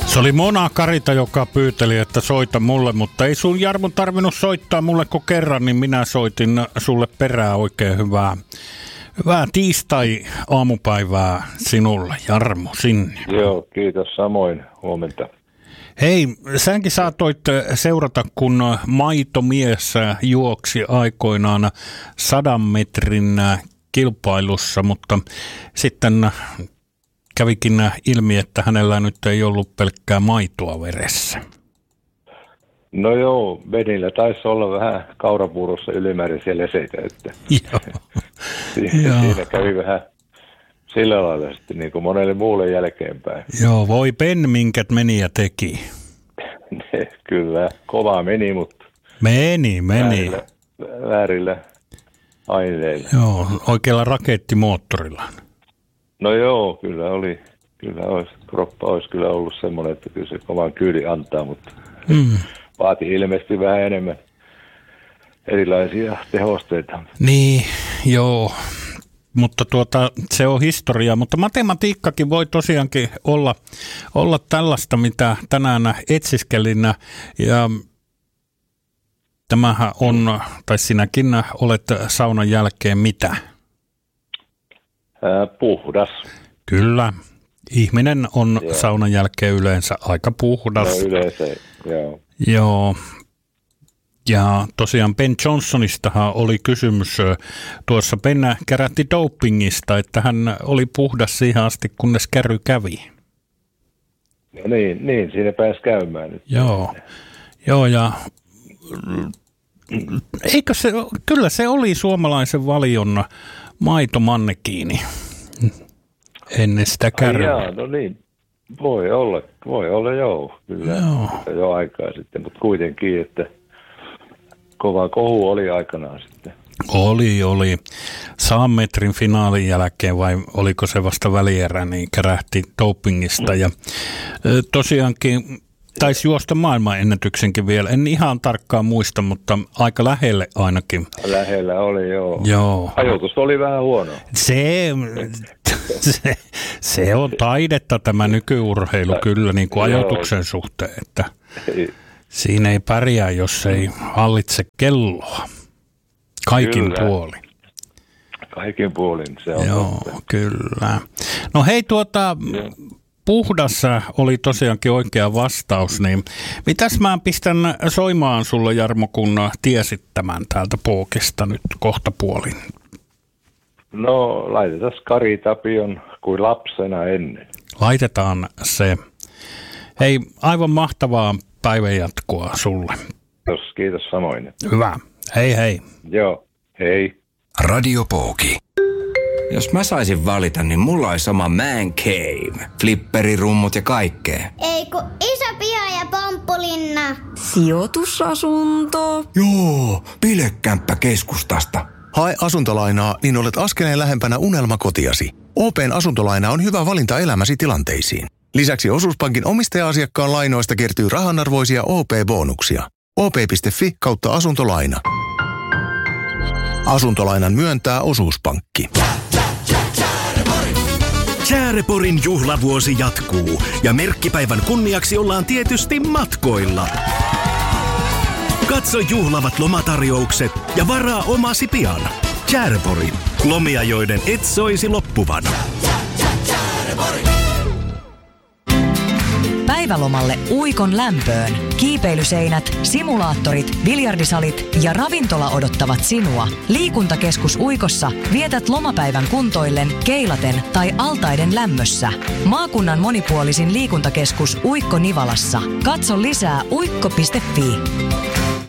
Se oli Mona Karita, joka pyyteli, että soita mulle, mutta ei sun Jarmo tarvinnut soittaa mulle kun kerran, niin minä soitin sulle perään oikein hyvää tiistai-aamupäivää sinulle, Jarmo, sinne. Joo, kiitos samoin, huomenta. Hei, säkin saatoit seurata, kun maitomies juoksi aikoinaan 100 metrin kilpailussa, mutta sitten kävikin ilmi, että hänellä nyt ei ollut pelkkää maitoa veressä. No joo, Benillä taisi olla vähän kaurapuurossa ylimääräisiä leseitä, että siinä kävi vähän sillä lailla sitten niin kuin monelle muulle jälkeenpäin. Joo, voi Ben, minkät meni ja teki. Kyllä, kovaa meni, mutta Meni. Väärillä aineilla. Joo, oikealla rakettimoottorilla. No joo, kyllä olisi, kroppa olisi kyllä ollut semmoinen, että kyllä se kovan kyydin antaa, mutta vaati ilmeisesti vähän enemmän erilaisia tehosteita. Niin, joo, mutta se on historia, mutta matematiikkakin voi tosiaankin olla tällaista, mitä tänään etsiskelin, ja tämähän on, tai sinäkin olet saunan jälkeen mitä? Puhdas. Kyllä. Ihminen on saunan jälkeen yleensä aika puhdas. No yleensä, joo. Joo. Ja tosiaan Ben Johnsonistahan oli kysymys. Tuossa Ben kärätti dopingista, että hän oli puhdas siihen asti, kunnes kärry kävi. No niin siinä pääsi käymään nyt. Joo, ja kyllä se oli suomalaisen valion maitomannekiini ennen sitä kärryä. Jaa, no niin, voi olla joo, kyllä jo aikaa sitten, mutta kuitenkin, että kova kohu oli aikanaan sitten. Oli. 100 metrin finaalin jälkeen vai oliko se vasta välierä, niin kärähti dopingista ja tosiaankin taisi juosta maailmanennätyksenkin vielä. En ihan tarkkaan muista, mutta aika lähelle ainakin. Lähellä oli, joo. Ajoitus oli vähän huono. Se on taidetta tämä nykyurheilu kyllä niin kuin ajoituksen suhteen, että siinä ei pärjää, jos ei hallitse kelloa. Kaikin puolin. Kaikin puolin, se on. Joo, kyllä. No hei, puhdas oli tosiaankin oikea vastaus, niin mitäs mä pistän soimaan sulle, Jarmo, kun tiesit tämän täältä Pookista nyt kohta puolin? No laitetaan Kari Tapion kuin lapsena ennen. Laitetaan se. Hei, aivan mahtavaa päivänjatkoa sulle. Kiitos samoin. Hyvä. Hei. Joo, hei. Radio Pooki. Jos mä saisin valita, niin mulla olisi oma man cave. Flipperirummut ja kaikkea. Ei kun iso piha ja pomppulinna. Sijoitusasunto. Joo, bilekämppä keskustasta. Hae asuntolainaa, niin olet askeleen lähempänä unelmakotiasi. OP:n asuntolaina on hyvä valinta elämäsi tilanteisiin. Lisäksi Osuuspankin omistaja-asiakkaan lainoista kertyy rahanarvoisia OP-bonuksia. op.fi/asuntolaina. Asuntolainan myöntää Osuuspankki. Tjääreporin juhlavuosi jatkuu ja merkkipäivän kunniaksi ollaan tietysti matkoilla. Katso juhlavat lomatarjoukset ja varaa omasi pian. Tjärepori. Lomia, joiden et soisi loppuvan. Päivälomalle Uikon lämpöön. Kiipeilyseinät, simulaattorit, biljardisalit ja ravintola odottavat sinua. Liikuntakeskus Uikossa vietät lomapäivän kuntoillen, keilaten tai altaiden lämmössä. Maakunnan monipuolisin liikuntakeskus Uikko Nivalassa. Katso lisää uikko.fi.